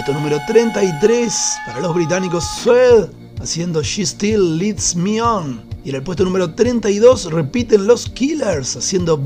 puesto número 33 para los británicos Suede, haciendo She Still Leads Me On. Y en el puesto número 32 repiten los Killers, haciendo